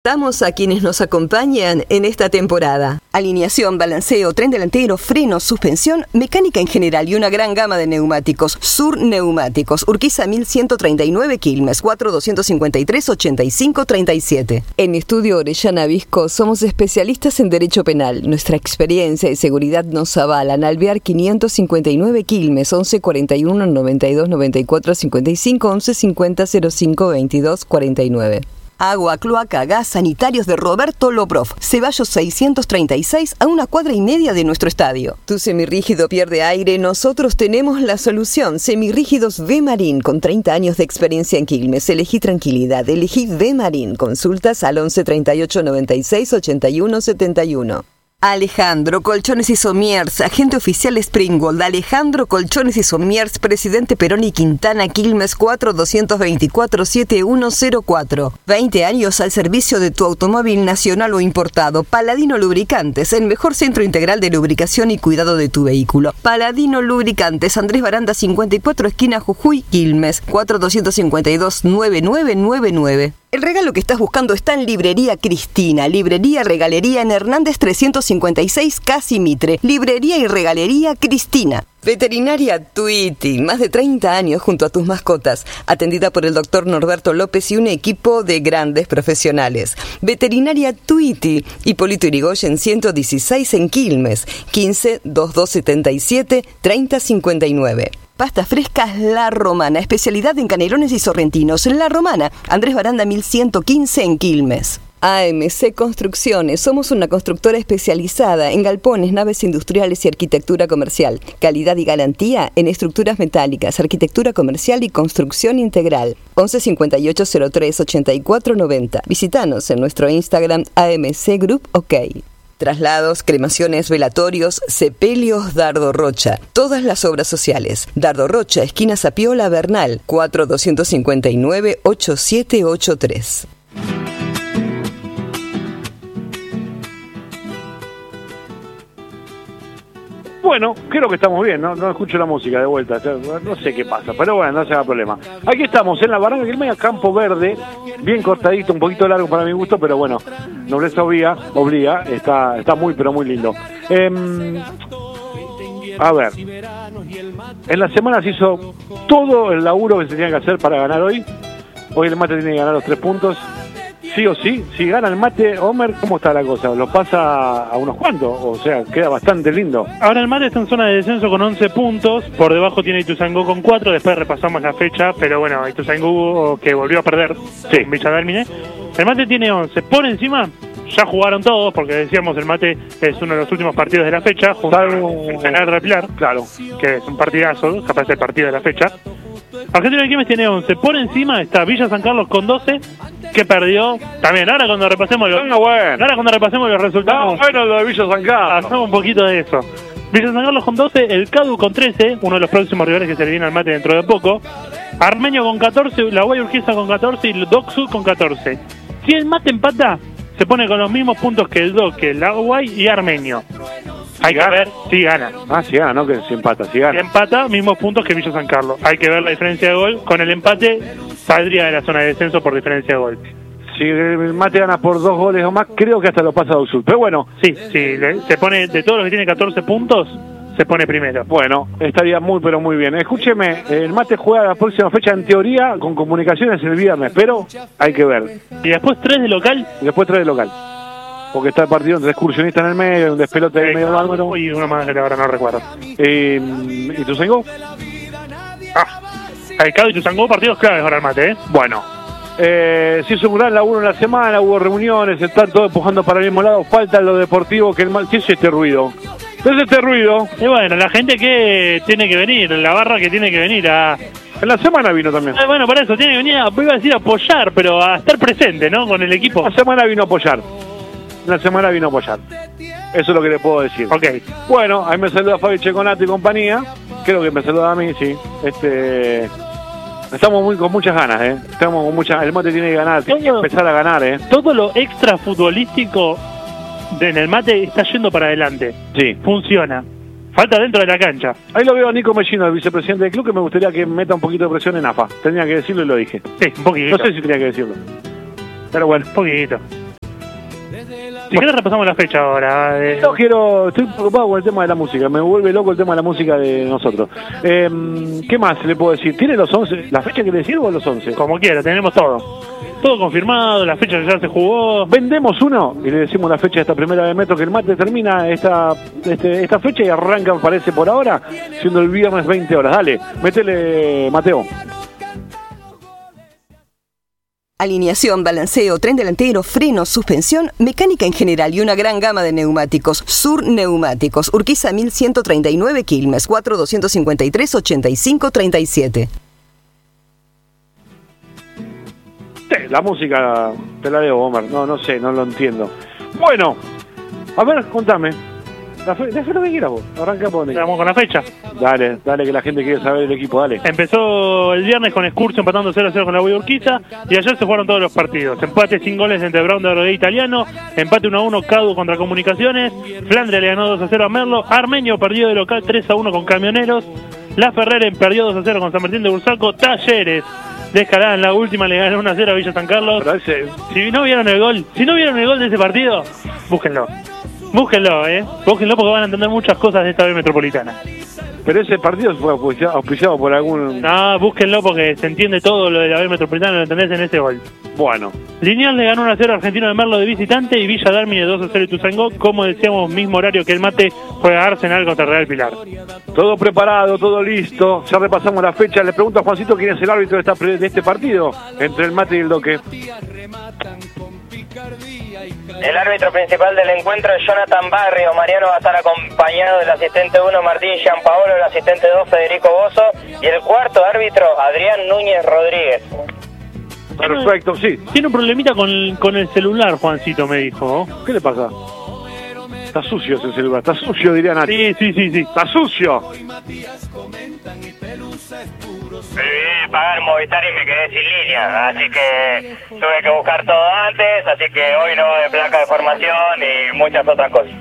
Damos a quienes nos acompañan en esta temporada. Alineación, balanceo, tren delantero, frenos, suspensión, mecánica en general y una gran gama de neumáticos. Sur Neumáticos, Urquiza 1139 Quilmes, 4253-8537. En Estudio Orellana Visco somos especialistas en Derecho Penal. Nuestra experiencia y seguridad nos avalan. Alvear 559 Quilmes, 1141 92 94 55 11 50 05 22 49. Agua, cloaca, gas, sanitarios de Roberto Lobrov. Ceballos 636 a una cuadra y media de nuestro estadio. Tu semirrígido pierde aire, nosotros tenemos la solución. Semirrígidos V-Marín, con 30 años de experiencia en Quilmes. Elegí tranquilidad, elegí V-Marín. Consultas al 11 38 96 81 71. Alejandro Colchones y Somiers, agente oficial Springgold. Alejandro Colchones y Somiers, presidente Perón y Quintana, Quilmes 4224-7104. 20 años al servicio de tu automóvil nacional o importado. Paladino Lubricantes, el mejor centro integral de lubricación y cuidado de tu vehículo. Paladino Lubricantes, Andrés Baranda 54, esquina Jujuy, Quilmes 4252-9999. El regalo que estás buscando está en Librería Cristina, Librería Regalería en Hernández 356, Casi Mitre. Librería y Regalería Cristina. Veterinaria Tuiti, más de 30 años junto a tus mascotas, atendida por el doctor Norberto López y un equipo de grandes profesionales. Veterinaria Tuiti, Hipólito Yrigoyen 116 en Quilmes, 15 2277 3059. Pastas frescas La Romana, especialidad en canelones y sorrentinos. La Romana, Andrés Baranda 1115 en Quilmes. AMC Construcciones, somos una constructora especializada en galpones, naves industriales y arquitectura comercial. Calidad y garantía en estructuras metálicas, arquitectura comercial y construcción integral. 11 58 03 84 90. Visítanos en nuestro Instagram AMC Group OK. Traslados, cremaciones, velatorios, sepelios Dardo Rocha. Todas las obras sociales. Dardo Rocha, esquina Zapiola Bernal, 4259-8783. Bueno, creo que estamos bien, no escucho la música de vuelta, no sé qué pasa, pero bueno, no se haga problema. Aquí estamos, en la Barranca Quilmes, Campo Verde, bien cortadito, un poquito largo para mi gusto, pero bueno, nobleza obliga, está muy, pero muy lindo. A ver, en la semana se hizo todo el laburo que se tenía que hacer para ganar hoy. Hoy el Mate tiene que ganar los 3 puntos. Sí o sí, si gana el Mate, Homer, ¿cómo está la cosa? ¿Lo pasa a unos cuantos? O sea, queda bastante lindo. Ahora el Mate está en zona de descenso con 11 puntos, por debajo tiene Ituzaingó con 4, después repasamos la fecha, pero bueno, Ituzaingó que volvió a perder en Villa Dálmine. El Mate tiene 11, por encima ya jugaron todos, porque decíamos el Mate es uno de los últimos partidos de la fecha, junto el General de Pilar, claro, que es un partidazo, capaz del partido de la fecha. Argentino de Quilmes tiene 11, por encima está Villa San Carlos con 12, que perdió también. Ahora cuando repasemos los resultados, bueno lo de Villa San Carlos, hacemos un poquito de eso. Villa San Carlos con 12, el Cadu con 13, uno de los próximos rivales que se le viene al Mate dentro de poco. Armenio con 14, la Guay Urquiza con 14 y el Doc Sud con 14. Si el Mate empata, se pone con los mismos puntos que el Doc, que la Guay y Armenio. Hay que ver si gana. Si gana, no que si empata, si gana. Si empata, mismos puntos que Villa San Carlos. Hay que ver la diferencia de gol. Con el empate, saldría de la zona de descenso por diferencia de gol. Si el Mate gana por 2 goles o más, creo que hasta lo pasa a Doc. Pero bueno. Sí, se pone, de todos los que tiene 14 puntos, se pone primero. Bueno, estaría muy, pero muy bien. Escúcheme, el Mate juega la próxima fecha, en teoría, con Comunicaciones el viernes, pero hay que ver. Y después 3 de local. Porque está el partido entre excursionistas en el medio, un despelote en el medio bárbaro. Y uno más que ahora no recuerdo. ¿Y Ituzaingó? El Cadu y Ituzaingó, partidos claves ahora el Mate, Bueno, se hizo un gran laburo en la semana, hubo reuniones, están todos empujando para el mismo lado, falta lo deportivo, ¿qué es este ruido? ¿Qué es este ruido? Y bueno, la gente que tiene que venir, la barra que tiene que venir a... En la semana vino también. Bueno, por eso, tiene que venir iba a decir apoyar, pero a estar presente, ¿no? Con el equipo. La semana vino a apoyar. Eso es lo que le puedo decir. Ok. Bueno, ahí me saluda Fabi Checonato y compañía. Creo que me saluda a mí, sí. Estamos con muchas ganas, Estamos con muchas. El Mate tiene que ganar, tiene que empezar a ganar, Todo lo extra futbolístico en el Mate está yendo para adelante. Sí. Funciona. Falta dentro de la cancha. Ahí lo veo a Nico Mellino, el vicepresidente del club, que me gustaría que meta un poquito de presión en AFA. Tenía que decirlo y lo dije. Sí, un poquito. No sé si tenía que decirlo. Pero bueno. Un poquito. Si querés repasamos la fecha ahora. Estoy preocupado con el tema de la música, me vuelve loco el tema de la música de nosotros. ¿Qué más le puedo decir? ¿Tiene los 11? ¿La fecha quiere decir o los 11? Como quiera, tenemos todo. Todo confirmado, la fecha ya se jugó. Vendemos uno y le decimos la fecha de esta primera de Metro, que el mate termina esta fecha y arranca, parece por ahora, siendo el viernes 20 horas. Dale, métele, Mateo. Alineación, balanceo, tren delantero, freno, suspensión, mecánica en general y una gran gama de neumáticos. Sur Neumáticos, Urquiza 1139 Quilmes, 4253-8537. La música te la debo, Homer. No sé, no lo entiendo. Bueno, a ver, contame. Deja lo que quieras vos. Arranca por donde. Vamos con la fecha. Dale, que la gente quiere saber el equipo, dale. Empezó el viernes con Excursio empatando 0-0 con la Urquiza y ayer se jugaron todos los partidos. Empate sin goles entre Brown de Rodríguez Italiano, empate 1-1 Cadu contra Comunicaciones, Flandre le ganó 2-0 a Merlo, Armenio perdió de local 3-1 con Camioneros, La Ferrere perdió 2-0 con San Martín de Bursaco, Talleres de Escalada en la última le ganó 1-0 a Villa San Carlos. Si no vieron el gol de ese partido, búsquenlo, búsquenlo porque van a entender muchas cosas de esta B Metropolitana. Pero ese partido fue auspiciado por algún... No, búsquenlo porque se entiende todo lo de la B Metropolitana, lo entendés en ese gol. Bueno. Lineal le ganó 1-0 a Argentino de Merlo de visitante y Villa Dármine 2-0 Ituzaingó, como decíamos, mismo horario que el mate juega Arsenal contra Real Pilar. Todo preparado, todo listo, ya repasamos la fecha. Le pregunto a Juancito quién es el árbitro de este partido entre el mate y el doque. El árbitro principal del encuentro es Jonathan Barrio. Mariano va a estar acompañado del asistente 1 Martín Gianpaolo, el asistente 2 Federico Bozo y el cuarto árbitro Adrián Núñez Rodríguez. Perfecto, sí. Tiene un problemita con el celular, Juancito, me dijo. ¿Qué le pasa? Está sucio ese celular, está sucio, diría Nachi. Sí. Está sucio. Me olvidé de pagar Movistar y me quedé sin línea, así que tuve que buscar todo antes, así que hoy no de placa de formación y muchas otras cosas.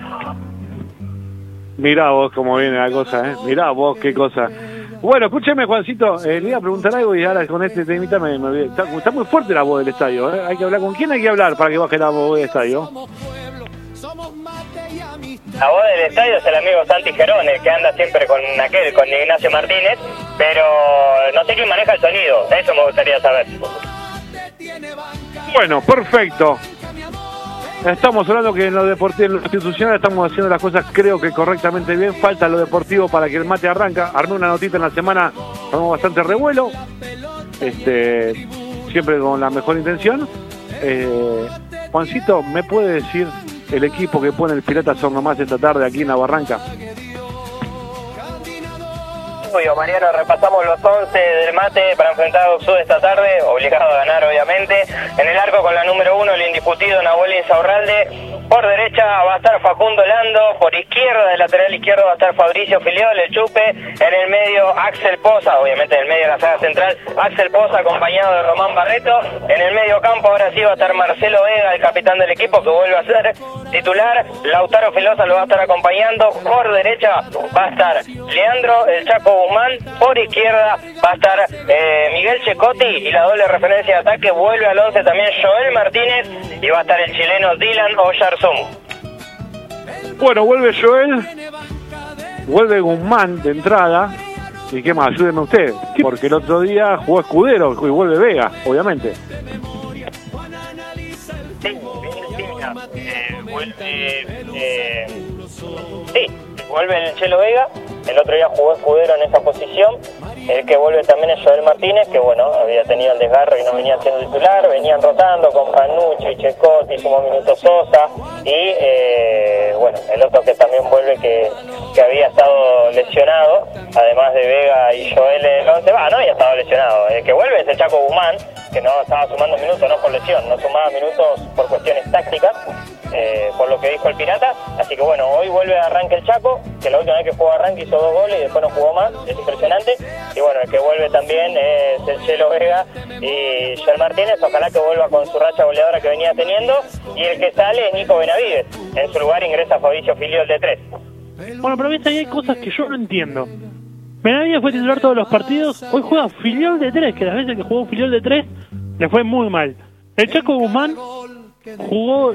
Mirá vos cómo viene la cosa, mirá vos qué cosa. Bueno, escúcheme, Juancito, le iba a preguntar algo y ahora con este temita me olvidé. Está muy fuerte la voz del estadio, Hay que hablar. ¿Con quién hay que hablar para que baje la voz del estadio? La voz del estadio es el amigo Santi Gerone, que anda siempre con Ignacio Martínez, pero no sé quién maneja el sonido, eso me gustaría saber. Bueno, perfecto. Estamos hablando que en lo deportivo, en lo institucional estamos haciendo las cosas creo que correctamente bien. Falta lo deportivo para que el mate arranca. Armé una notita en la semana, armó bastante revuelo. Siempre con la mejor intención. Juancito, ¿me puede decir el equipo que pone el Pirata Son Nomás esta tarde aquí en la Barranca? Mariano, repasamos los 11 del mate para enfrentar a Oxud esta tarde, obligado a ganar obviamente. En el arco con la número 1, el indiscutido Nahuel Insaurralde. Por derecha va a estar Facundo Lando, por izquierda, del lateral izquierdo va a estar Fabricio Filiol, el Chupe, en el medio Axel Poza, obviamente en el medio de la saga central, Axel Poza acompañado de Román Barreto, en el medio campo ahora sí va a estar Marcelo Vega, el capitán del equipo que vuelve a ser titular, Lautaro Filosa lo va a estar acompañando, por derecha va a estar Leandro el Chaco Guzmán, por izquierda va a estar Miguel Checotti y la doble referencia de ataque vuelve al 11 también Joel Martínez y va a estar el chileno Dylan Oyarzún. Bueno, vuelve Joel, vuelve Guzmán de entrada. ¿Y qué más? Ayúdeme usted, porque el otro día jugó Escudero y vuelve Vega, obviamente. Vuelve el Chelo Vega, el otro día jugó Escudero en esa posición, el que vuelve también es Joel Martínez, que bueno, había tenido el desgarro y no venía siendo titular, venían rotando con Panucci, Checotti, sumó minutos Sosa, y bueno, el otro que también vuelve que había estado lesionado, además de Vega y Joel en el 11, no había estado lesionado, el que vuelve es el Chaco Guzmán, que no estaba sumando minutos, no por lesión, no sumaba minutos por cuestiones tácticas, por lo que dijo el Pirata, así que bueno, hoy vuelve a arranque el Chaco, que la última vez que jugó arranque hizo 2 goles y después no jugó más, es impresionante, y bueno, el que vuelve también es el Chelo Vega y Joel Martínez, ojalá que vuelva con su racha goleadora que venía teniendo, y el que sale es Nico Benavides, en su lugar ingresa Fabricio Filiol de 3. Bueno, pero ves, ahí hay cosas que yo no entiendo. Benavides fue titular todos los partidos, hoy juega Filiol de 3, que las veces que jugó Filiol de 3 le fue muy mal. El Chaco Guzmán jugó